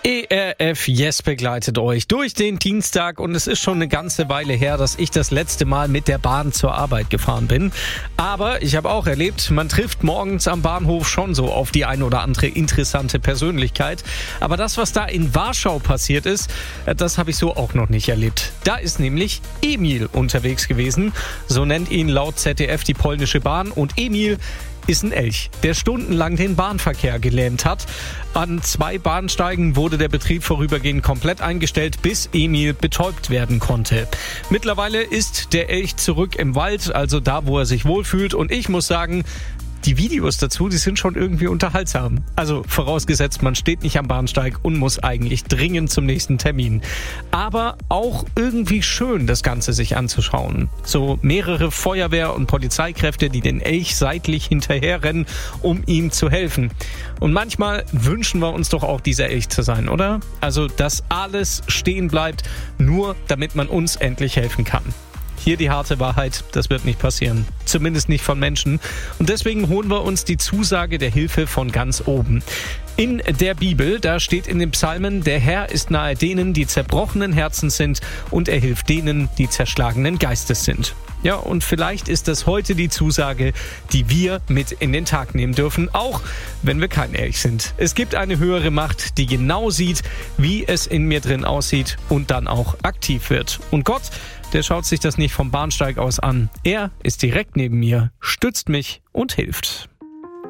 ERF Yes begleitet euch durch den Dienstag und es ist schon eine ganze Weile her, dass ich das letzte Mal mit der Bahn zur Arbeit gefahren bin. Aber ich habe auch erlebt, man trifft morgens am Bahnhof schon so auf die ein oder andere interessante Persönlichkeit. Aber das, was da in Warschau passiert ist, das habe ich so auch noch nicht erlebt. Da ist nämlich Emil unterwegs gewesen. So nennt ihn laut ZDF die polnische Bahn. Und Emil ist ein Elch, der stundenlang den Bahnverkehr gelähmt hat. An 2 Bahnsteigen wurde der Betrieb vorübergehend komplett eingestellt, bis Emil betäubt werden konnte. Mittlerweile ist der Elch zurück im Wald, also da, wo er sich wohlfühlt. Und ich muss sagen, die Videos dazu, die sind schon irgendwie unterhaltsam. Also vorausgesetzt, man steht nicht am Bahnsteig und muss eigentlich dringend zum nächsten Termin. Aber auch irgendwie schön, das Ganze sich anzuschauen. So mehrere Feuerwehr- und Polizeikräfte, die den Elch seitlich hinterherrennen, um ihm zu helfen. Und manchmal wünschen wir uns doch auch, dieser Elch zu sein, oder? Also, dass alles stehen bleibt, nur damit man uns endlich helfen kann. Hier die harte Wahrheit, das wird nicht passieren. Zumindest nicht von Menschen. Und deswegen holen wir uns die Zusage der Hilfe von ganz oben. In der Bibel, da steht in den Psalmen, der Herr ist nahe denen, die zerbrochenen Herzen sind, und er hilft denen, die zerschlagenen Geistes sind. Ja, und vielleicht ist das heute die Zusage, die wir mit in den Tag nehmen dürfen, auch wenn wir kein Elch sind. Es gibt eine höhere Macht, die genau sieht, wie es in mir drin aussieht und dann auch aktiv wird. Und Gott, der schaut sich das nicht vom Bahnsteig aus an. Er ist direkt neben mir, stützt mich und hilft.